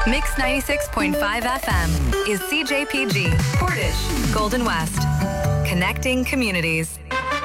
Mix 96.5 FM is CJPG, Portage, Golden West. Connecting communities.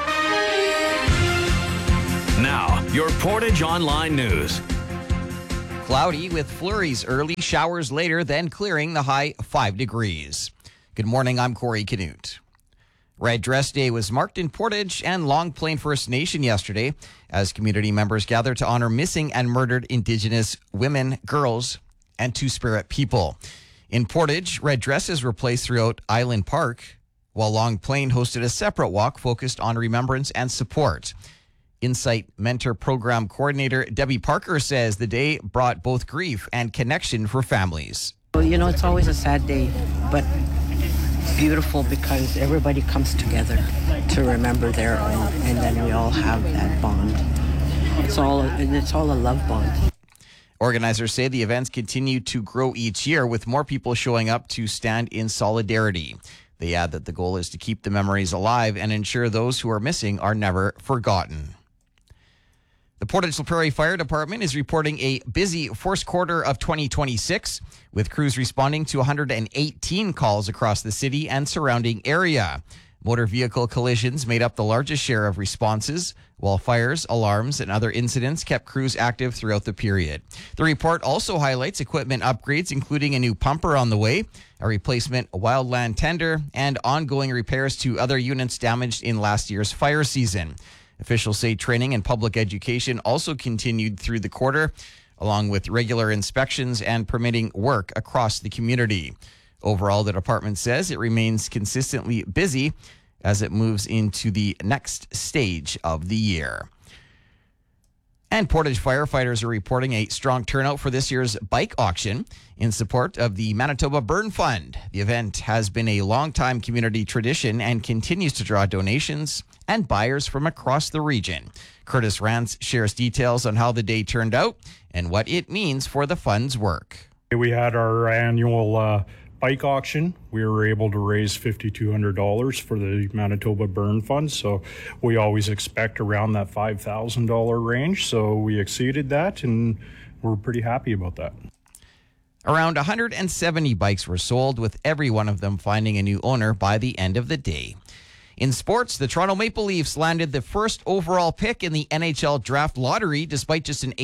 Now, your Portage Online News. Cloudy with flurries early, showers later, then clearing, the high 5 degrees. Good morning, I'm Corey Canute. Red Dress Day was marked in Portage and Long Plain First Nation yesterday as community members gathered to honor missing and murdered Indigenous women, girls, and Two-Spirit people. In Portage, red dresses were placed throughout Island Park, while Long Plain hosted a separate walk focused on remembrance and support. Insight Mentor Program Coordinator Debbie Parker says the day brought both grief and connection for families. You know, it's always a sad day, but beautiful because everybody comes together to remember their own, and then we all have that bond. It's all a love bond. Organizers say the events continue to grow each year with more people showing up to stand in solidarity. They add that the goal is to keep the memories alive and ensure those who are missing are never forgotten. The Portage La Prairie Fire Department is reporting a busy first quarter of 2026, with crews responding to 118 calls across the city and surrounding area. Motor vehicle collisions made up the largest share of responses, while fires, alarms, and other incidents kept crews active throughout the period. The report also highlights equipment upgrades, including a new pumper on the way, a replacement wildland tender, and ongoing repairs to other units damaged in last year's fire season. Officials say training and public education also continued through the quarter, along with regular inspections and permitting work across the community. Overall, the department says it remains consistently busy as it moves into the next stage of the year. And Portage firefighters are reporting a strong turnout for this year's bike auction in support of the Manitoba Burn Fund. The event has been a long-time community tradition and continues to draw donations and buyers from across the region. Curtis Rance shares details on how the day turned out and what it means for the fund's work. We had our annual bike auction. We were able to raise $5,200 for the Manitoba Burn Fund, so we always expect around that $5,000 range, so we exceeded that and we're pretty happy about that. Around 170 bikes were sold, with every one of them finding a new owner by the end of the day. In sports, the Toronto Maple Leafs landed the first overall pick in the NHL Draft Lottery despite just an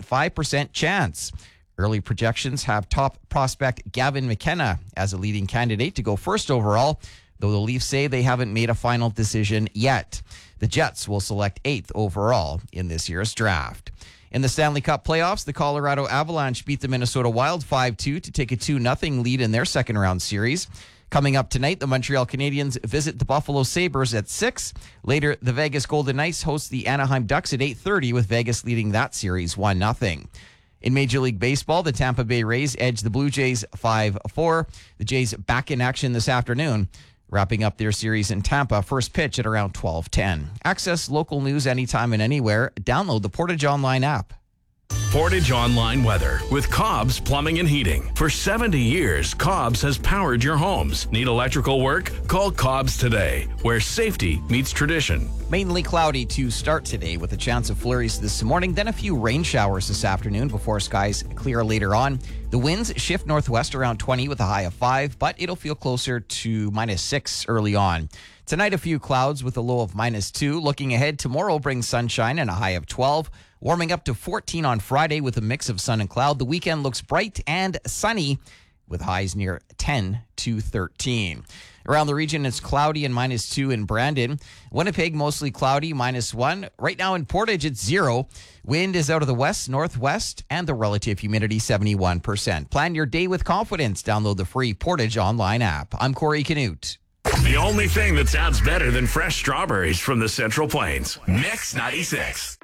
8.5% chance. Early projections have top prospect Gavin McKenna as a leading candidate to go first overall, though the Leafs say they haven't made a final decision yet. The Jets will select 8th overall in this year's draft. In the Stanley Cup playoffs, the Colorado Avalanche beat the Minnesota Wild 5-2 to take a 2-0 lead in their second-round series. Coming up tonight, the Montreal Canadiens visit the Buffalo Sabres at 6. Later, the Vegas Golden Knights host the Anaheim Ducks at 8:30, with Vegas leading that series 1-0. In Major League Baseball, the Tampa Bay Rays edged the Blue Jays 5-4. The Jays back in action this afternoon, wrapping up their series in Tampa. First pitch at around 12:10. Access local news anytime and anywhere. Download the Portage Online app. Portage Online Weather with Cobb's Plumbing and Heating. For 70 years, Cobb's has powered your homes. Need electrical work? Call Cobb's today, where safety meets tradition. Mainly cloudy to start today with a chance of flurries this morning, then a few rain showers this afternoon before skies clear later on. The winds shift northwest around 20 with a high of 5, but it'll feel closer to -6 early on. Tonight, a few clouds with a low of -2. Looking ahead, tomorrow brings sunshine and a high of 12. Warming up to 14 on Friday with a mix of sun and cloud. The weekend looks bright and sunny with highs near 10 to 13. Around the region, it's cloudy and -2 in Brandon. Winnipeg, mostly cloudy, -1. Right now in Portage, it's 0. Wind is out of the west, northwest, and the relative humidity 71%. Plan your day with confidence. Download the free Portage Online app. I'm Corey Canute. The only thing that sounds better than fresh strawberries from the Central Plains. Mix 96.